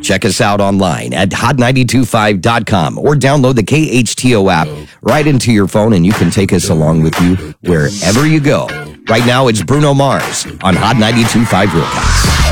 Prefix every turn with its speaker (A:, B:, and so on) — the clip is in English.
A: Check us out online at hot925.com or download the KHTO app right into your phone, and you can take us along with you wherever you go. Right now, it's Bruno Mars on Hot 92.5 Real Talk.